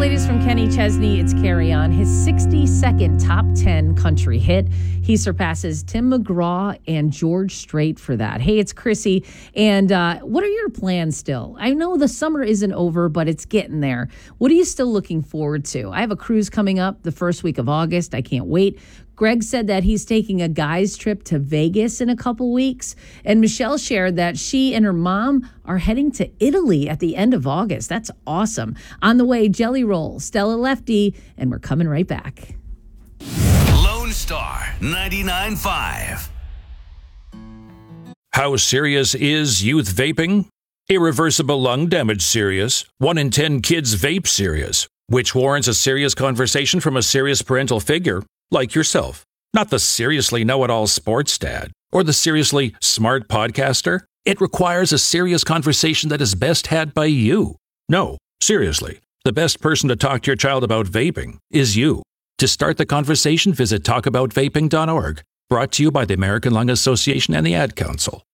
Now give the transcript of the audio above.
latest from Kenny Chesney, it's Carry On, his 62nd top 10 country hit. He surpasses Tim McGraw and George Strait for that. Hey, it's Chrissy, and what are your plans still? I know the summer isn't over, but it's getting there. What are you still looking forward to? I have a cruise coming up the first week of August. I can't wait. Greg said that he's taking a guy's trip to Vegas in a couple weeks. And Michelle shared that she and her mom are heading to Italy at the end of August. That's awesome. On the way, Jelly Roll, Stella Lefty, and we're coming right back. Lone Star 99.5. How serious is youth vaping? Irreversible lung damage serious. 1 in 10 kids vape serious, which warrants a serious conversation from a serious parental figure. Like yourself, not the seriously know-it-all sports dad or the seriously smart podcaster. It requires a serious conversation that is best had by you. No, seriously, the best person to talk to your child about vaping is you. To start the conversation, visit talkaboutvaping.org. Brought to you by the American Lung Association and the Ad Council.